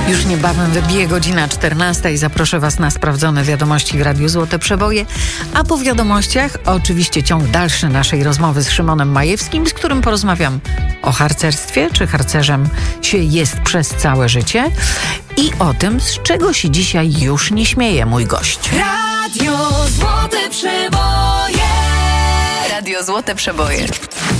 Już niebawem wybije godzina 14 i zaproszę Was na sprawdzone wiadomości w Radiu Złote Przeboje. A po wiadomościach oczywiście ciąg dalszy naszej rozmowy z Szymonem Majewskim, z którym porozmawiam o harcerstwie, czy harcerzem się jest przez całe życie i o tym, z czego się dzisiaj już nie śmieje mój gość. Radio Złote Przeboje. Radio Złote Przeboje.